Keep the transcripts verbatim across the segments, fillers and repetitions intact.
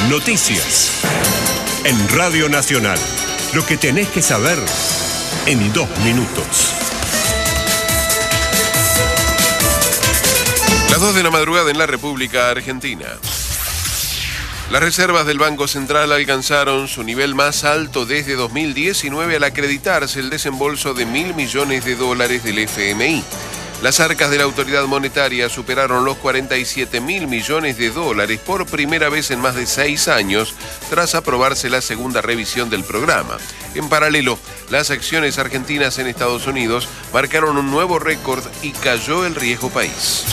Noticias. En Radio Nacional. Lo que tenés que saber en dos minutos. Las dos de la madrugada en la República Argentina. Las reservas del Banco Central alcanzaron su nivel más alto desde dos mil diecinueve al acreditarse el desembolso de mil millones de dólares del F M I. Las arcas de la autoridad monetaria superaron los cuarenta y siete mil millones de dólares por primera vez en más de seis años tras aprobarse la segunda revisión del programa. En paralelo, las acciones argentinas en Estados Unidos marcaron un nuevo récord y cayó el riesgo país.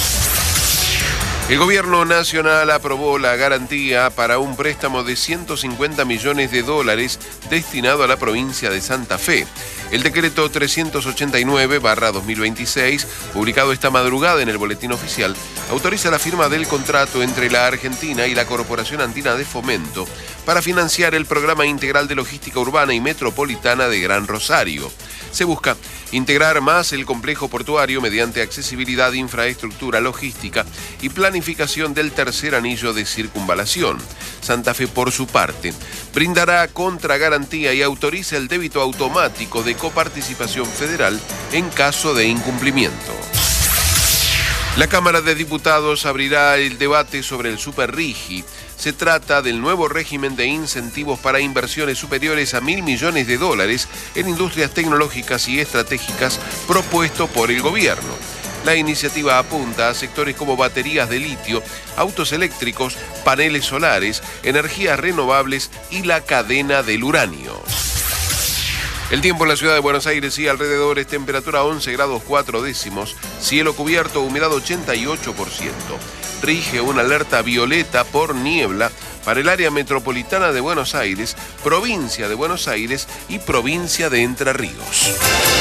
El gobierno nacional aprobó la garantía para un préstamo de ciento cincuenta millones de dólares destinado a la provincia de Santa Fe. El decreto trescientos ochenta y nueve barra dos mil veintiséis, publicado esta madrugada en el Boletín Oficial, autoriza la firma del contrato entre la Argentina y la Corporación Andina de Fomento para financiar el Programa Integral de Logística Urbana y Metropolitana de Gran Rosario. Se busca integrar más el complejo portuario mediante accesibilidad, infraestructura, logística y planificación del tercer anillo de circunvalación. Santa Fe, por su parte, brindará contragarantía y autoriza el débito automático de coparticipación federal en caso de incumplimiento. La Cámara de Diputados abrirá el debate sobre el Superrigi. Se trata del nuevo régimen de incentivos para inversiones superiores a mil millones de dólares en industrias tecnológicas y estratégicas propuesto por el gobierno. La iniciativa apunta a sectores como baterías de litio, autos eléctricos, paneles solares, energías renovables y la cadena del uranio. El tiempo en la ciudad de Buenos Aires y alrededores, temperatura once grados cuatro décimos, cielo cubierto, humedad ochenta y ocho por ciento. Rige una alerta violeta por niebla para el área metropolitana de Buenos Aires, provincia de Buenos Aires y provincia de Entre Ríos.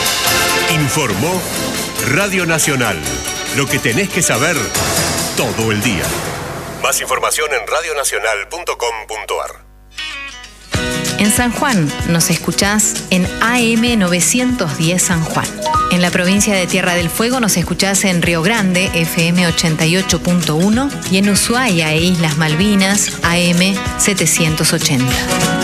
Informó Radio Nacional. Lo que tenés que saber todo el día. Más información en radio nacional punto com punto a r. En San Juan nos escuchás en A M novecientos diez San Juan. En la provincia de Tierra del Fuego nos escuchás en Río Grande, F M ochenta y ocho punto uno, y en Ushuaia e Islas Malvinas, A M setecientos ochenta.